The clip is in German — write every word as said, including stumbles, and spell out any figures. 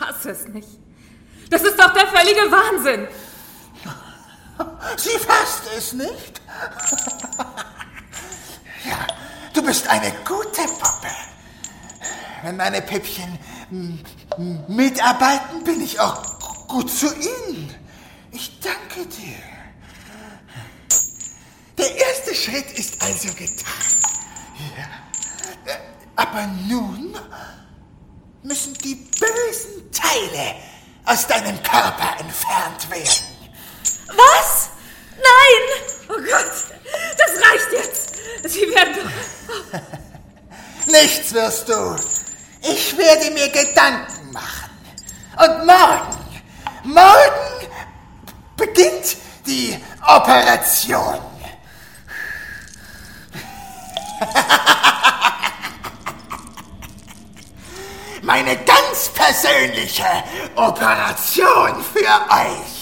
fasse es nicht. Das ist doch der völlige Wahnsinn. Sie fasst es nicht? Ja, du bist eine gute Puppe. Wenn meine Püppchen mitarbeiten, bin ich auch gut zu ihnen. Ich danke dir. Der erste Schritt ist also getan. Ja. Aber nun müssen die bösen Teile aus deinem Körper entfernt werden. Was? Nein! Oh Gott, das reicht jetzt. Sie werden doch... Nichts wirst du. Ich werde mir Gedanken machen. Und morgen, morgen beginnt die Operation. Meine ganz persönliche Operation für euch.